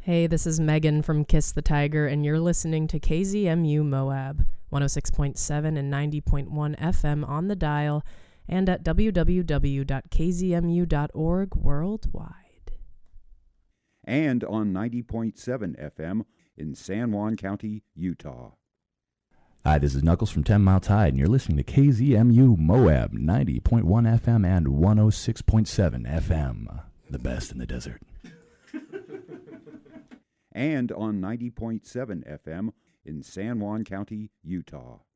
Hey, this is Megan from Kiss the Tiger, and you're listening to KZMU Moab, 106.7 and 90.1 FM on the dial, and at www.kzmu.org worldwide. And on 90.7 FM in San Juan County, Utah. Hi, this is Knuckles from 10 Mile Tide, and you're listening to KZMU Moab, 90.1 FM and 106.7 FM. The best in the desert. And on 90.7 FM in San Juan County, Utah.